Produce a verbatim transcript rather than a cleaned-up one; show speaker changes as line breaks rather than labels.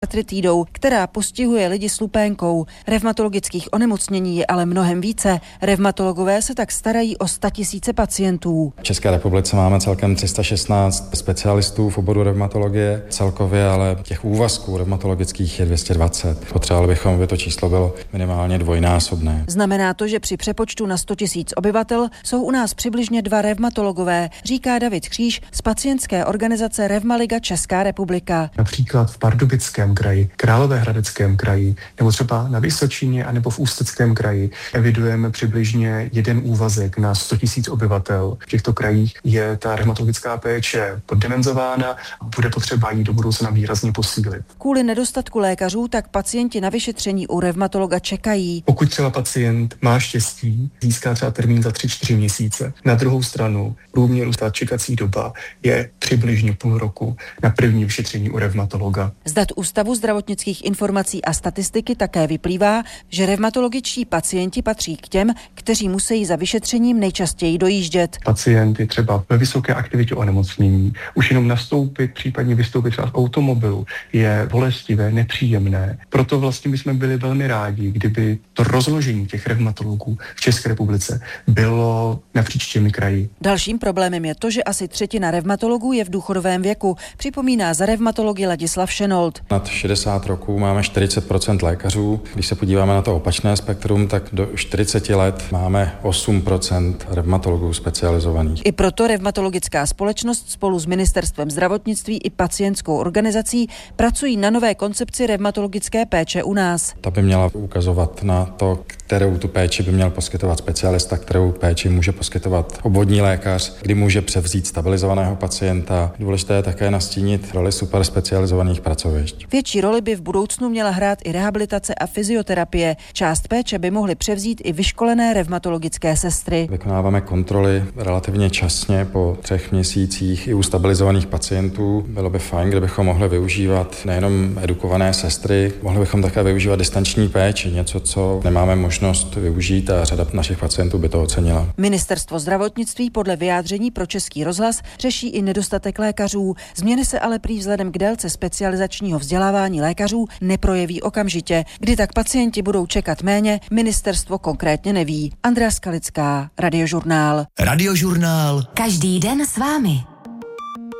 artritidou, která postihuje lidi s lupénkou. Revmatologických onemocnění je ale mnohem více. Revmatologové se tak starají o statisíce pacientů.
V České republice máme celkem tři sta šestnáct specialistů v oboru revmatologie, celkově ale těch úvazků revmatologických je dvě stě dvacet. Potřebovali bychom, aby to číslo bylo minimálně dvojnásobné.
Znamená to, že při přepočtu na sto tisíc obyvatel jsou u nás přibližně dva revmatologové, říká David Kříž z pacientské organizace Revmaliga Česká republika.
Například v Pardubickém kraji, Královéhradeckém kraji, nebo třeba na Vysočině a nebo v Ústeckém kraji evidujeme přibližně jeden úvazek na sto tisíc obyvatel. V těchto krajích je ta revmatologická péče poddimenzována a bude potřeba ji do budoucna výrazně posílit.
Kvůli nedostatku lékařů tak pacienti na vyšetření u revmatologa čekají.
Pokud třeba pacient má štěstí, získá třeba termín za tři čtyři měsíce. Na druhou stranu průměru ta čekací doba je přibližně půl roku na první vyšetření u revmatologa.
Z dat Ústavu zdravotnických informací a statistiky také vyplývá, že revmatologičtí pacienti patří k těm, kteří musí za vyšetřením nejčastěji dojíždět.
Pacient je třeba ve vysoké aktivitě onemocnění. Už jenom nastoupit, případně vystoupit třeba z automobilu je bolestivé, nepříjemné. Proto vlastně my jsme byli velmi rádi, kdyby to rozložení těch revmatologů v České republice bylo napříč těmi kraji.
Dalším problémem je to, že asi třetina revmatologů je v důchodovém věku, připomíná za revmatology Ladislav Šenold.
Nad šedesát roků máme čtyřicet procent lékařů. Když se podíváme na to opačné spektrum, tak do čtyřicet let máme osm procent revmatologů specializovaných.
I proto revmatologická společnost spolu s Ministerstvem zdravotnictví i pacientskou organizací pracují na nové koncepci revmatologické péče u nás.
Ta by měla ukazovat na to, kterou tu péči by měl poskytovat specialista, kterou péči může poskytovat obvodní lékař, kdy může převzít stabilizovaného pacienta. Důležité je také nastínit roli superspecializovaných pracovišť.
Větší roli by v budoucnu měla hrát i rehabilitace a fyzioterapie. Část péče by mohly převzít i vyškolené revmatologické sestry.
Vykonáváme kontroly relativně časně po třech měsících i u stabilizovaných pacientů. Bylo by fajn, kdybychom mohli využívat nejenom edukované sestry, mohli bychom také využívat distanční péči, něco, co nemáme možnost využít a řada našich pacientů by to ocenila.
Ministerstvo zdravotnictví podle vyjádření pro Český rozhlas řeší i nedostatek lékařů. Změny se ale prý vzhledem k délce specializačního vzdělávání lékařů neprojeví okamžitě. Kdy tak pacienti budou čekat méně, ministerstvo konkrétně neví. Andrea Skalická, Radiožurnál.
Radiožurnál.
Každý den s vámi.